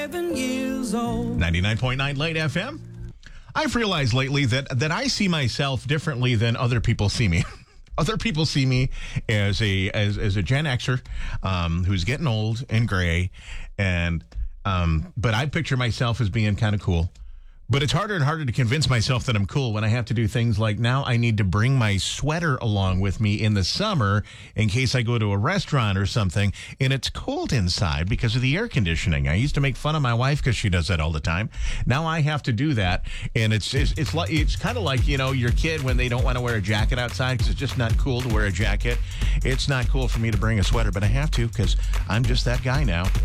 Years old. 99.9 Late FM. I've realized lately that I see myself differently than other people see me. Other people see me as a Gen Xer who's getting old and gray, and but I picture myself as being kind of cool. But it's harder and harder to convince myself that I'm cool when I have to do things like now I need to bring my sweater along with me in the summer in case I go to a restaurant or something and it's cold inside because of the air conditioning. I used to make fun of my wife because she does that all the time. Now I have to do that, and it's kind of like, you know, your kid when they don't want to wear a jacket outside because it's just not cool to wear a jacket. It's not cool for me to bring a sweater, but I have to because I'm just that guy now.